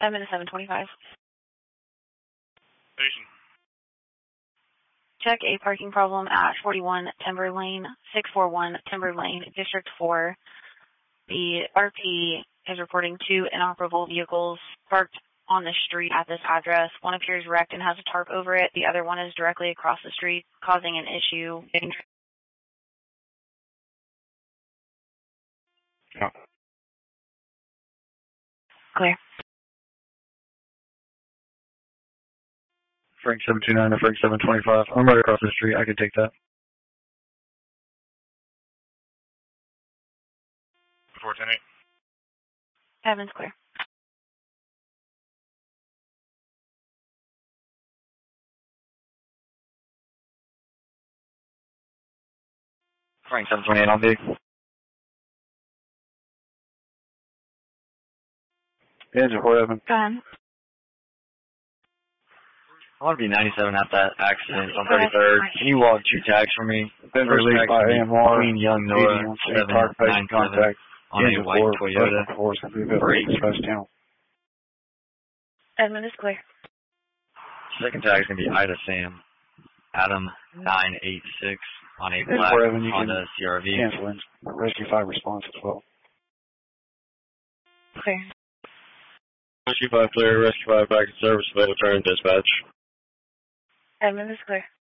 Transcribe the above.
Edmund 725. Station. Check a parking problem at 41 Timber Lane, 641 Timber Lane, District 4. The RP is reporting 2 inoperable vehicles parked on the street at this address. One appears wrecked and has a tarp over it. The other one is directly across the street, causing an issue. Yeah. Clear. Frank 729 to Frank 725. I'm right across the street. I can take that. 410-8. Evans clear. Frank 728 on B. Engine 4 Evan. Go ahead. I want to be 97 at that accident on 33rd. Can you log 2 tags for me? Denver lead by AMR. Queen Young Noah 797 contact. on a white Toyota. Edmund is clear. Second tag is going to be Ida Sam. Adam 986 on a black Honda CRV. Cancel Rescue 5 response as well. Clear. Rescue 5 clear. Rescue 5 back in service. Available turn dispatch. Edmund is clear.